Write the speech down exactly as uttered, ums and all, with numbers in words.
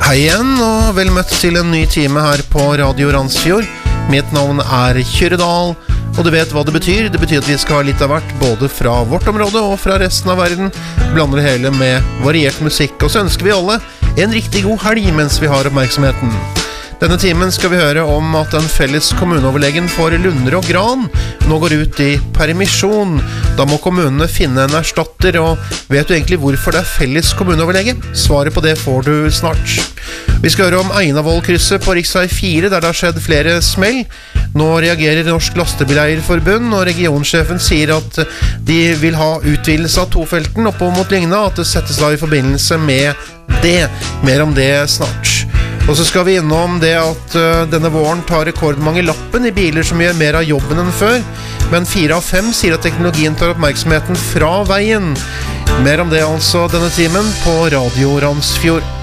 Hei igjen, og vel møtt til en ny time her på Radio Randsfjord. Mitt navn er Kyrre Dahl, og du vet hva det betyr. Det betyr at vi skal ha litt av hvert, både fra vårt område og fra resten av verden. Blander det hele med variert musikk, og så ønsker vi alle en riktig god helg mens vi har oppmerksomheten. Denne timen skal vi høre om at den felles kommuneoverlegen for Lunder og Gran nå går ut i permisjon. Da må kommunene finne en erstatter, og vet du egentlig hvorfor det er felles kommuneoverlege? Svaret på det får du snart. Vi skal høre om Einavollkrysset på riksvei fire, der det har skjedd flere smell. Nå reagerer Norsk Lastebileierforbund, og regionsjefen sier at de vil ha utvidelse av tofelten oppå mot Lygna, at det settes da i forbindelse med det. Mer om det snart. Og så skal vi innom det at uh, denne våren tar rekordmange lappen i biler som gjør mer av jobben enn før. Men fire av fem sier at teknologien tar oppmerksomheten fra veien. Mer om det altså denne timen på Radio Randsfjord.